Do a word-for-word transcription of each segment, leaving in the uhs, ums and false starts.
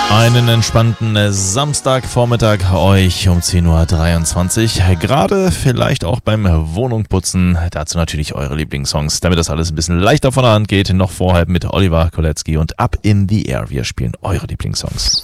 Einen entspannten Samstagvormittag euch um zehn Uhr dreiundzwanzig. Gerade vielleicht auch beim Wohnungputzen. Dazu natürlich eure Lieblingssongs, damit das alles ein bisschen leichter von der Hand geht. Noch vorher mit Oliver Kolecki und Up in the Air. Wir spielen eure Lieblingssongs.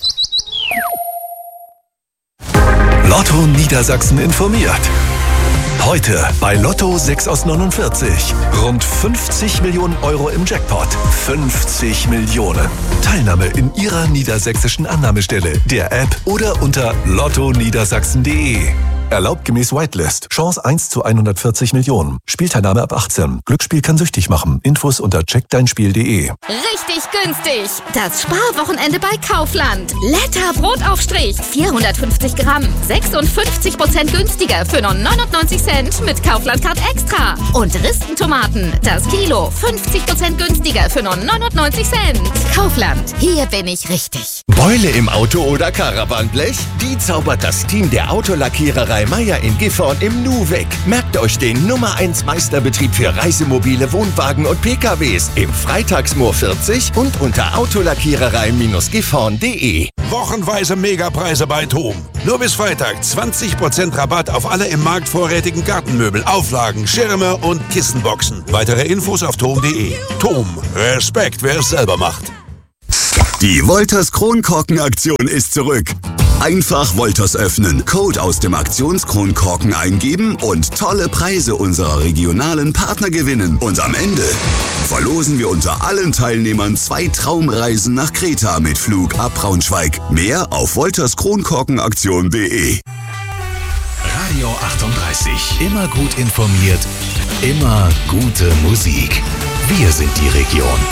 Lotto Niedersachsen informiert. Heute bei Lotto sechs aus neunundvierzig. Rund fünfzig Millionen Euro im Jackpot. fünfzig Millionen. Teilnahme in Ihrer niedersächsischen Annahmestelle, der App oder unter lotto niedersachsen punkt de. Erlaubt gemäß Whitelist. Chance eins zu hundertvierzig Millionen. Spielteilnahme ab achtzehn. Glücksspiel kann süchtig machen. Infos unter check dein spiel punkt de. Richtig günstig. Das Sparwochenende bei Kaufland. Letter Brotaufstrich. vierhundertfünfzig Gramm. sechsundfünfzig Prozent günstiger für nur neunundneunzig Cent mit Kaufland Card Extra. Und Ristentomaten. Das Kilo. fünfzig Prozent günstiger für nur neunundneunzig Cent. Kaufland. Hier bin ich richtig. Beule im Auto oder Caravanblech? Die zaubert das Team der Autolackiererei Meier in Gifhorn im Nu weg. Merkt euch den Nummer eins Meisterbetrieb für Reisemobile, Wohnwagen und P K Ws im Freitagsmoor vierzig und unter autolackiererei gifhorn punkt de. Wochenweise Megapreise bei TOM. Nur bis Freitag zwanzig Prozent Rabatt auf alle im Markt vorrätigen Gartenmöbel, Auflagen, Schirme und Kissenboxen. Weitere Infos auf tom punkt de. TOM. Respekt, wer es selber macht. Die Wolters Kronkorken-Aktion ist zurück. Einfach Wolters öffnen, Code aus dem Aktionskronkorken eingeben und tolle Preise unserer regionalen Partner gewinnen. Und am Ende verlosen wir unter allen Teilnehmern zwei Traumreisen nach Kreta mit Flug ab Braunschweig. Mehr auf wolters kronkorkenaktion punkt de. Radio achtunddreißig. Immer gut informiert, immer gute Musik. Wir sind die Region.